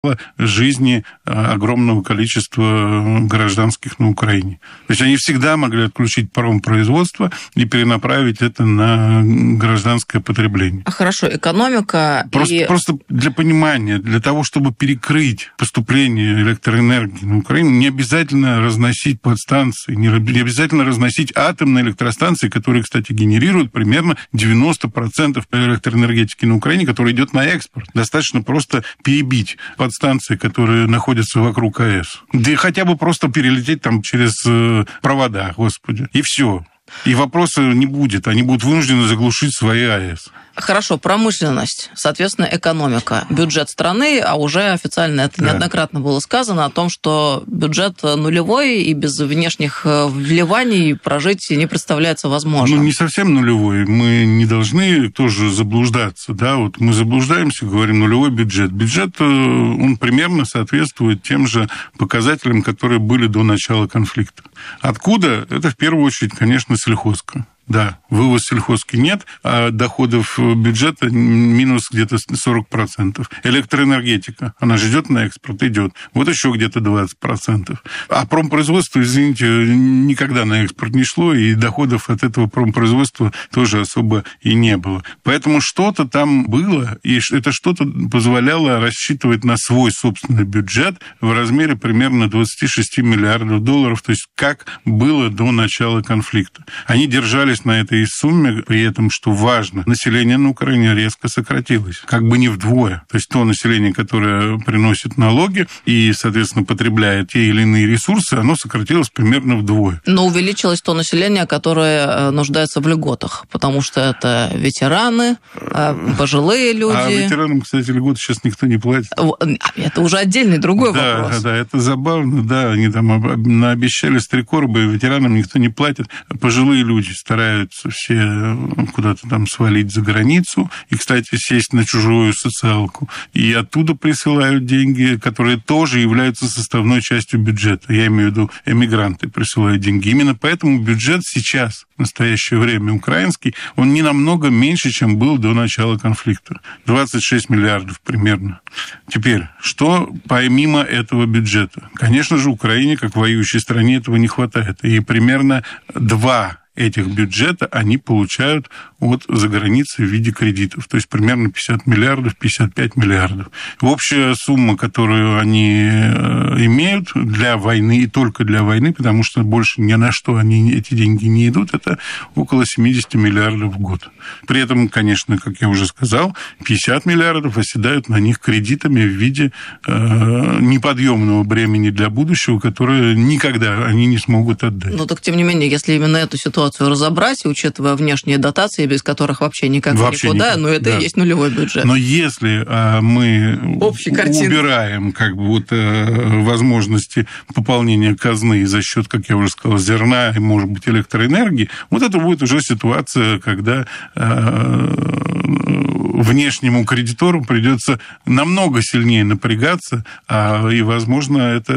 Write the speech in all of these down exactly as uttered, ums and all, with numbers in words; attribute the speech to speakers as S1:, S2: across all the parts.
S1: жизни огромного количества гражданских на Украине. То есть они всегда могли отключить промпроизводство и перенаправить это на гражданское потребление.
S2: Хорошо, экономика...
S1: Просто,
S2: и...
S1: просто для понимания, для того, чтобы перекрыть поступление электроэнергии на Украину, не обязательно разносить подстанции, не обязательно разносить атомные электростанции, которые, кстати, генерируют примерно девяносто процентов электроэнергетики на Украине, которая идет на экспорт. Достаточно просто перебить подстанции, которые находятся вокруг АЭС. Да и хотя бы просто перелететь там через провода, господи, и все. И вопроса не будет. Они будут вынуждены заглушить свои АЭС.
S2: Хорошо, промышленность, соответственно, экономика, бюджет страны, а уже официально это неоднократно было сказано о том, что бюджет нулевой и без внешних вливаний прожить не представляется возможным.
S1: Ну, не совсем нулевой. Мы не должны тоже заблуждаться. Да? Вот мы заблуждаемся, говорим нулевой бюджет. Бюджет, он примерно соответствует тем же показателям, которые были до начала конфликта. Откуда? Это в первую очередь, конечно, сельхозка. Да, вывоз сельхозки нет, а доходов бюджета минус где-то сорок процентов. Электроэнергетика, она же идет на экспорт, идет. Вот еще где-то двадцать процентов. А промпроизводство, извините, никогда на экспорт не шло, и доходов от этого промпроизводства тоже особо и не было. Поэтому что-то там было, и это что-то позволяло рассчитывать на свой собственный бюджет в размере примерно двадцать шесть миллиардов долларов, то есть как было до начала конфликта. Они держались на этой сумме, при этом, что важно, население на Украине резко сократилось, как бы не вдвое. То есть то население, которое приносит налоги и, соответственно, потребляет те или иные ресурсы, оно сократилось примерно вдвое.
S2: Но увеличилось то население, которое нуждается в льготах, потому что это ветераны, пожилые люди.
S1: А ветеранам, кстати, льготы сейчас никто не платит.
S2: Это уже отдельный другой
S1: да,
S2: вопрос.
S1: Да, это забавно, да, они там наобещали стрекорбы, ветеранам никто не платит. Пожилые люди стараются все куда-то там свалить за границу и, кстати, сесть на чужую социалку. И оттуда присылают деньги, которые тоже являются составной частью бюджета. Я имею в виду, эмигранты присылают деньги. Именно поэтому бюджет сейчас, в настоящее время украинский, он не намного меньше, чем был до начала конфликта. двадцать шесть миллиардов примерно. Теперь, что помимо этого бюджета? Конечно же, Украине, как воюющей стране, этого не хватает. И примерно два этих бюджета они получают от заграницы в виде кредитов. То есть примерно пятьдесят миллиардов, пятьдесят пять миллиардов. Общая сумма, которую они имеют для войны, и только для войны, потому что больше ни на что они, эти деньги не идут, это около семьдесят миллиардов в год. При этом, конечно, как я уже сказал, пятьдесят миллиардов оседают на них кредитами в виде э, неподъемного бремени для будущего, которое никогда они не смогут отдать.
S2: Но так, тем не менее, если именно эту ситуацию разобрать, учитывая внешние дотации, без которых вообще никак
S1: вообще
S2: никуда,
S1: никак.
S2: но это да. и есть нулевой бюджет.
S1: Но если а, мы убираем как бы, вот, а, возможности пополнения казны за счет, как я уже сказал, зерна и, может быть, электроэнергии, вот это будет уже ситуация, когда а, внешнему кредитору придется намного сильнее напрягаться, а, и, возможно, это,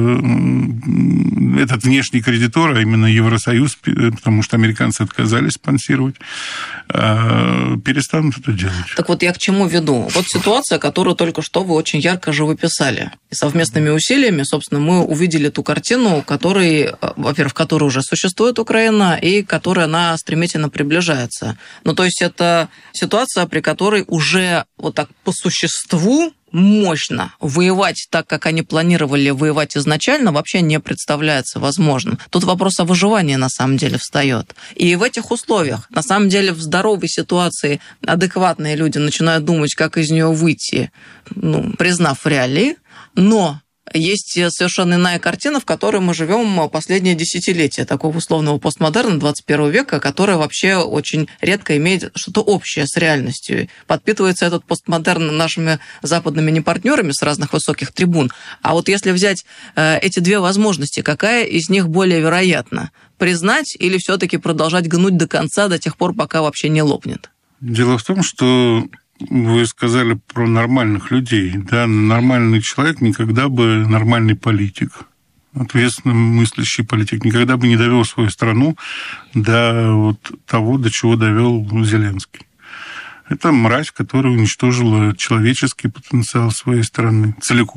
S1: этот внешний кредитор, а именно Евросоюз, потому что американцы отказались спонсировать, перестанут это делать.
S2: Так вот, я к чему веду? Вот ситуация, которую только что вы очень ярко живописали. И совместными усилиями, собственно, мы увидели ту картину, которой, во-первых, которая уже существует Украина, и которой она стремительно приближается. Ну, то есть это ситуация, при которой уже вот так по существу мощно воевать так, как они планировали воевать изначально, вообще не представляется возможным. Тут вопрос о выживании на самом деле встает. И в этих условиях, на самом деле, в здоровой ситуации адекватные люди начинают думать, как из нее выйти, ну, признав реалии, но есть совершенно иная картина, в которой мы живем последние десятилетия такого условного постмодерна двадцать первого века, которая вообще очень редко имеет что-то общее с реальностью. Подпитывается этот постмодерн нашими западными непартнерами с разных высоких трибун. А вот если взять эти две возможности, какая из них более вероятна? Признать или все-таки продолжать гнуть до конца до тех пор, пока вообще не лопнет?
S1: Дело в том, что вы сказали про нормальных людей. Да, нормальный человек никогда бы, нормальный политик, ответственно мыслящий политик, никогда бы не довел свою страну до вот того, до чего довел Зеленский. Это мразь, которая уничтожила человеческий потенциал своей страны целиком.